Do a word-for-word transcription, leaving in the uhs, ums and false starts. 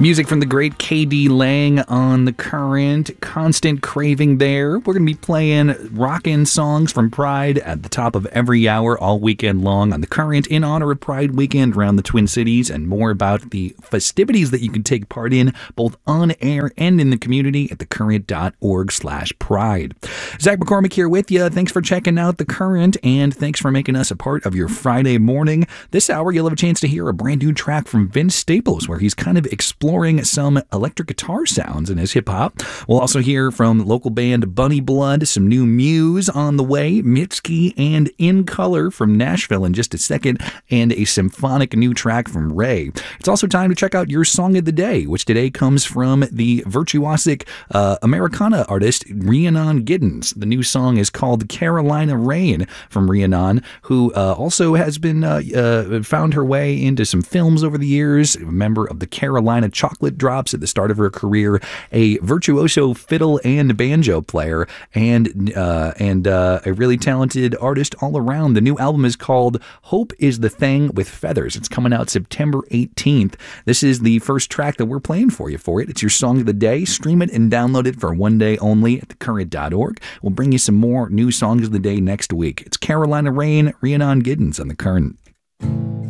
Music from the great K D Lang on The Current. Constant craving there. We're going to be playing rockin' songs from Pride at the top of every hour all weekend long on The Current in honor of Pride Weekend around the Twin Cities, and more about the festivities that you can take part in both on air and in the community at thecurrent.org slash pride. Zach McCormick here with you. Thanks for checking out The Current, and thanks for making us a part of your Friday morning. This hour, you'll have a chance to hear a brand new track from Vince Staples, where he's kind of exploring some electric guitar sounds in his hip-hop. We'll also hear from local band Bunny Blood, some new Muse on the way, Mitski and In Color from Nashville in just a second, and a symphonic new track from Ray. It's also time to check out your Song of the Day, which today comes from the virtuosic uh, Americana artist Rhiannon Giddens. The new song is called Carolina Rain from Rhiannon, who uh, also has been uh, uh, found her way into some films over the years, a member of the Carolina Chocolate Drops at the start of her career, a virtuoso fiddle and banjo player, and uh, and uh, a really talented artist all around. The new album is called Hope is the Thing with Feathers. It's coming out September eighteenth. This is the first track that we're playing for you for it. It's your Song of the Day. Stream it and download it for one day only at the current dot org. We'll bring you some more new songs of the day next week. It's Carolina Rain, Rhiannon Giddens on The Current.